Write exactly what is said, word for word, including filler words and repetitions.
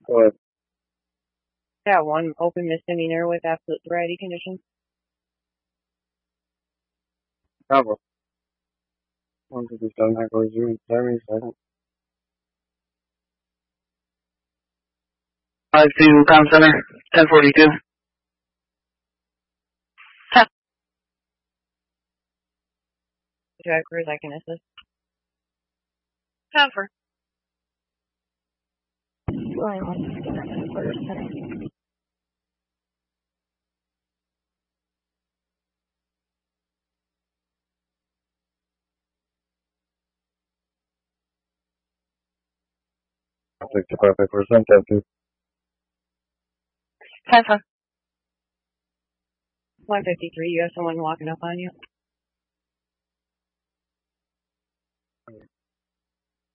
What? Yeah, one open misdemeanor with absolute sobriety conditions. Bravo. Once it's done, that goes you. Jeremy, second. five two Pound Center, ten forty-two. Drivers, I can assist. Cover. sixty-five percent that too. Pepper. one fifty-three, you have someone walking up on you.